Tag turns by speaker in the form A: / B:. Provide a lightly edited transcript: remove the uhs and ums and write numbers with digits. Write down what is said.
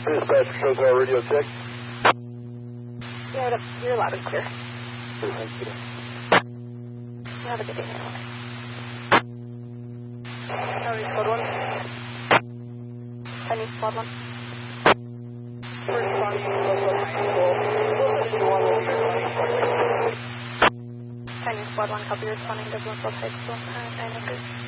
A: Dispatch, control tower radio check.
B: Yeah, you're loud and clear.
A: Thank you.
B: Have a good day.
C: County Squad 1.
B: County Squad 1.
C: Responding to local high school. Will be responding to
B: County Squad 1, copy responding to local high school. 9 acres.